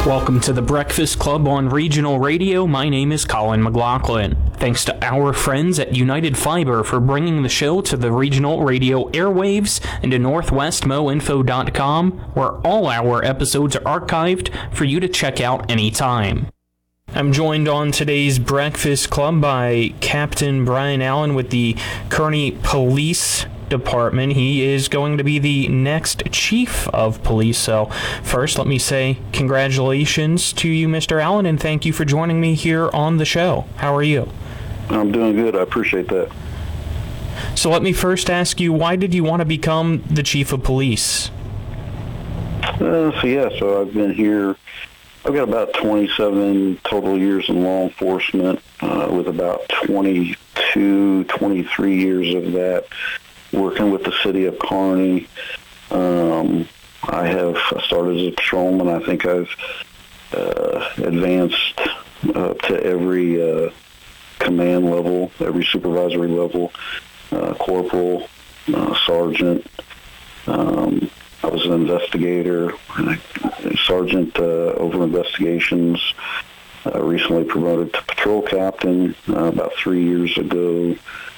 Welcome to the Breakfast Club on Regional Radio. My name is Colin McLaughlin. Thanks to our friends at United Fiber for bringing the show to the Regional Radio airwaves and to NorthwestMoInfo.com, where all our episodes are archived for you to check out anytime. I'm joined on today's Breakfast Club by Captain Brian Allen with the Kearney Police Department. He is going to be the next chief of police. So first, let me say congratulations to you, Mr. Allen, and thank you for joining me here on the show. How are you? I'm doing good. I appreciate that. So let me first ask you, why did you want to become the chief of police? So I've been here. I've got about 27 total years in law enforcement, with about 22, 23 years of that working with the city of Kearney. I started as a patrolman. I think I've advanced to every command level, every supervisory level, corporal, sergeant. I was an investigator, sergeant over investigations. Recently promoted to patrol captain about 3 years ago.